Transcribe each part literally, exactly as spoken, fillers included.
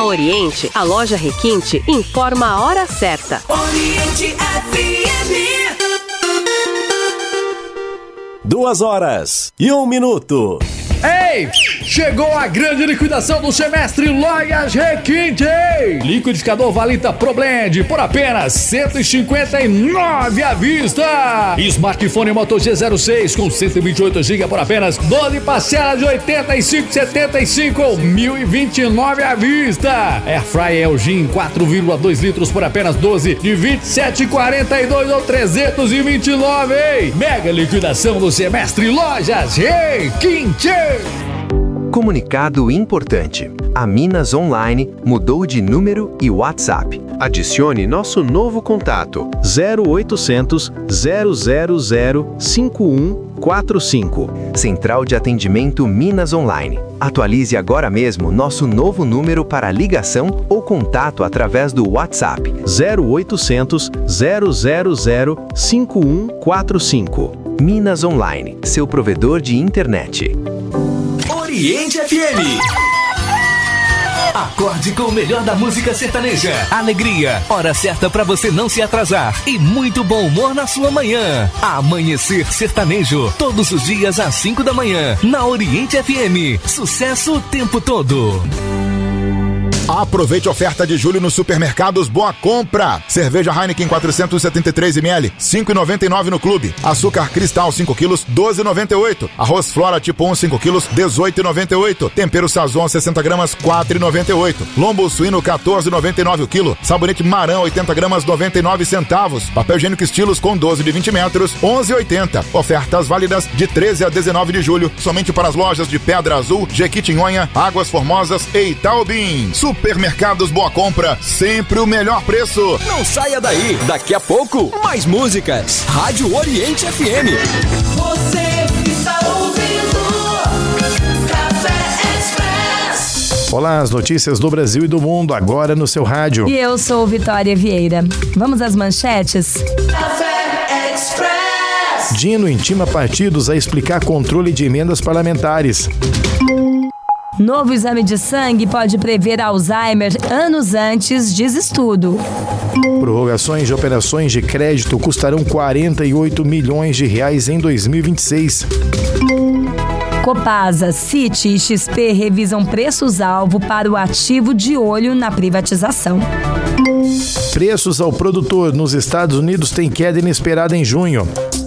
Na Oriente, a loja Requinte informa a hora certa. Oriente F M. Duas horas e um minuto. Ei! Chegou a grande liquidação do semestre Lojas Requinte! Liquidificador Valita Pro Blend por apenas cento e cinquenta e nove reais à vista. Smartphone Moto G zero seis com cento e vinte e oito gigabytes por apenas doze parcelas de oitenta e cinco reais e setenta e cinco centavos ou mil e vinte e nove reais à vista. Airfryer L G quatro vírgula dois litros por apenas doze de vinte e sete reais e quarenta e dois centavos ou trezentos e vinte e nove reais, hein? Mega liquidação do semestre Lojas Requinte! Comunicado importante. A Minas Online mudou de número e WhatsApp. Adicione nosso novo contato zero oitocentos, zero zero zero, cinco um quatro cinco. Central de Atendimento Minas Online. Atualize agora mesmo nosso novo número para ligação ou contato através do WhatsApp zero oitocentos, zero zero zero, cinco um quatro cinco. Minas Online, seu provedor de internet. Oriente F M. Acorde com o melhor da música sertaneja. Alegria, hora certa pra você não se atrasar. E muito bom humor na sua manhã. Amanhecer Sertanejo, todos os dias às cinco da manhã, na Oriente F M. Sucesso o tempo todo. Aproveite a oferta de julho nos supermercados Boa Compra. Cerveja Heineken quatrocentos e setenta e três mililitros, cinco reais e noventa e nove centavos no clube. Açúcar Cristal cinco quilos, doze reais e noventa e oito centavos. Arroz Flora tipo um cinco quilos, dezoito reais e noventa e oito centavos. Tempero Sazon sessenta gramas, quatro reais e noventa e oito centavos. Lombo suíno quatorze reais e noventa e nove centavos o quilo. Sabonete Marão oitenta gramas, noventa e nove centavos. Papel higiênico Estilos com doze de vinte metros, onze reais e oitenta centavos. Ofertas válidas de treze a dezenove de julho, somente para as lojas de Pedra Azul, Jequitinhonha, Águas Formosas e Itaobim. Supermercados Boa Compra, sempre o melhor preço. Não saia daí, daqui a pouco, mais músicas. Rádio Oriente F M. Você está ouvindo Café Express. Olá, as notícias do Brasil e do mundo agora no seu rádio. E eu sou Vitória Vieira. Vamos às manchetes? Café Express. Dino intima partidos a explicar controle de emendas parlamentares. Novo exame de sangue pode prever Alzheimer anos antes, diz estudo. Prorrogações de operações de crédito custarão quarenta e oito milhões de reais em dois mil e vinte e seis. Copasa, Citi e X P revisam preços-alvo para o ativo de olho na privatização. Preços ao produtor nos Estados Unidos têm queda inesperada em junho.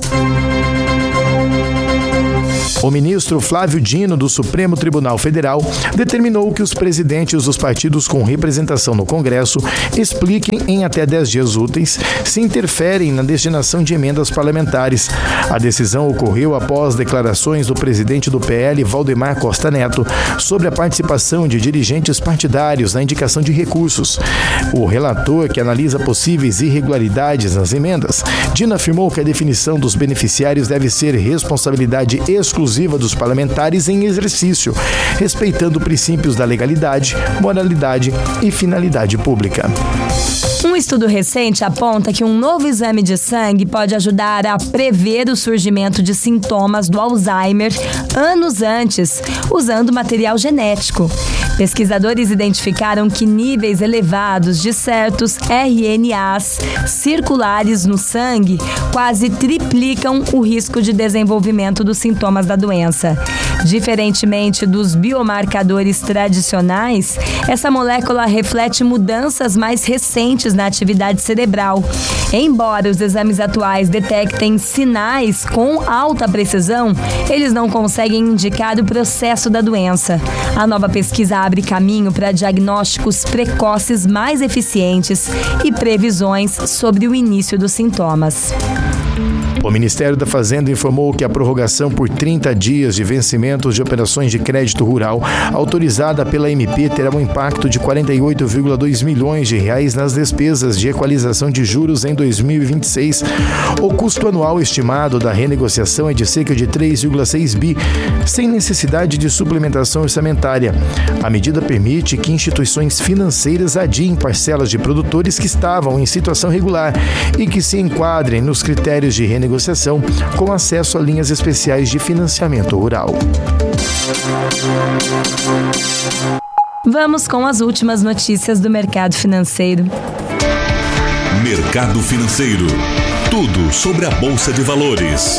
O ministro Flávio Dino, do Supremo Tribunal Federal, determinou que os presidentes dos partidos com representação no Congresso expliquem em até dez dias úteis se interferem na destinação de emendas parlamentares. A decisão ocorreu após declarações do presidente do P L, Valdemar Costa Neto, sobre a participação de dirigentes partidários na indicação de recursos. O relator, que analisa possíveis irregularidades nas emendas, Dino afirmou que a definição dos beneficiários deve ser responsabilidade exclusiva dos parlamentares em exercício, respeitando princípios da legalidade, moralidade e finalidade pública. Um estudo recente aponta que um novo exame de sangue pode ajudar a prever o surgimento de sintomas do Alzheimer anos antes, usando material genético. Pesquisadores identificaram que níveis elevados de certos R N As circulares no sangue quase triplicam o risco de desenvolvimento dos sintomas da doença. Diferentemente dos biomarcadores tradicionais, essa molécula reflete mudanças mais recentes na atividade cerebral. Embora os exames atuais detectem sinais com alta precisão, eles não conseguem indicar o processo da doença. A nova pesquisa abre caminho para diagnósticos precoces mais eficientes e previsões sobre o início dos sintomas. O Ministério da Fazenda informou que a prorrogação por trinta dias de vencimentos de operações de crédito rural autorizada pela M P terá um impacto de quarenta e oito vírgula dois milhões de reais nas despesas de equalização de juros em dois mil e vinte e seis. O custo anual estimado da renegociação é de cerca de três vírgula seis bi, sem necessidade de suplementação orçamentária. A medida permite que instituições financeiras adiem parcelas de produtores que estavam em situação regular e que se enquadrem nos critérios de renegociação com acesso a linhas especiais de financiamento rural. Vamos com as últimas notícias do mercado financeiro. Mercado Financeiro. Tudo sobre a Bolsa de Valores.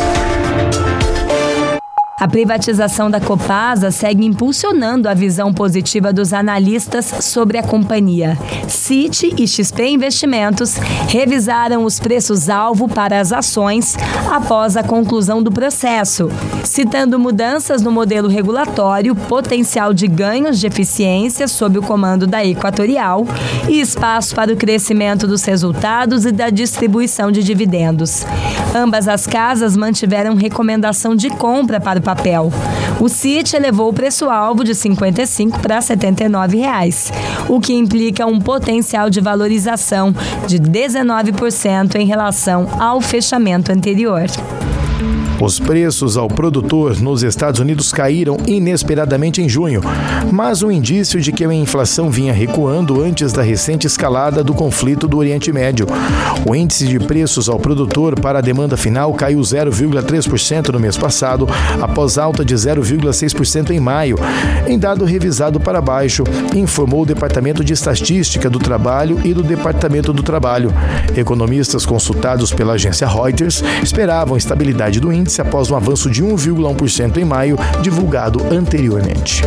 A privatização da Copasa segue impulsionando a visão positiva dos analistas sobre a companhia. Citi e X P Investimentos revisaram os preços-alvo para as ações após a conclusão do processo, citando mudanças no modelo regulatório, potencial de ganhos de eficiência sob o comando da Equatorial e espaço para o crescimento dos resultados e da distribuição de dividendos. Ambas as casas mantiveram recomendação de compra para o papel. O Citi elevou o preço-alvo de cinquenta e cinco para setenta e nove reais, o que implica um potencial de valorização de dezenove por cento em relação ao fechamento anterior. Os preços ao produtor nos Estados Unidos caíram inesperadamente em junho, mas um indício de que a inflação vinha recuando antes da recente escalada do conflito do Oriente Médio. O índice de preços ao produtor para a demanda final caiu zero vírgula três por cento no mês passado, após alta de zero vírgula seis por cento em maio, em dado revisado para baixo, informou o Departamento de Estatística do Trabalho e do Departamento do Trabalho. Economistas consultados pela agência Reuters esperavam estabilidade do índice após um avanço de um vírgula um por cento em maio, divulgado anteriormente.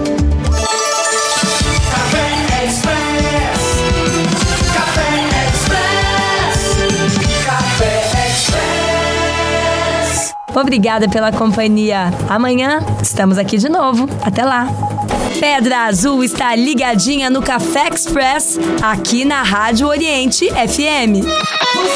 Obrigada pela companhia. Amanhã estamos aqui de novo. Até lá. Pedra Azul está ligadinha no Café Express, aqui na Rádio Oriente F M.